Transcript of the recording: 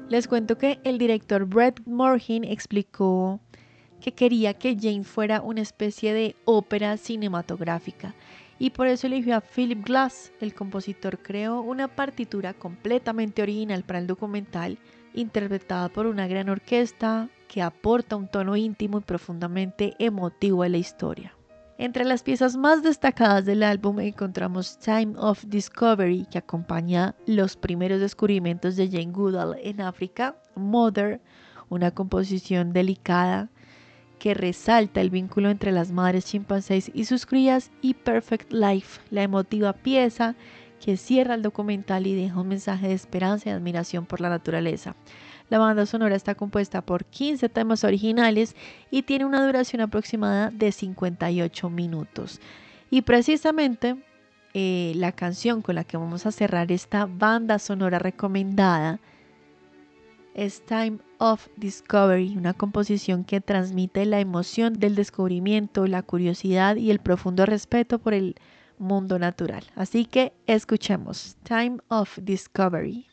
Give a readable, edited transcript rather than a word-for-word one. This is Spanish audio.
Les cuento que el director Brett Morgen explicó que quería que Jane fuera una especie de ópera cinematográfica y por eso eligió a Philip Glass. El compositor creó una partitura completamente original para el documental, interpretada por una gran orquesta que aporta un tono íntimo y profundamente emotivo a la historia. Entre las piezas más destacadas del álbum encontramos Time of Discovery, que acompaña los primeros descubrimientos de Jane Goodall en África, Mother, una composición delicada que resalta el vínculo entre las madres chimpancés y sus crías, y Perfect Life, la emotiva pieza que cierra el documental y deja un mensaje de esperanza y admiración por la naturaleza. La banda sonora está compuesta por 15 temas originales y tiene una duración aproximada de 58 minutos. Y precisamente la canción con la que vamos a cerrar esta banda sonora recomendada es Time of Discovery, una composición que transmite la emoción del descubrimiento, la curiosidad y el profundo respeto por el mundo natural. Así que escuchemos Time of Discovery.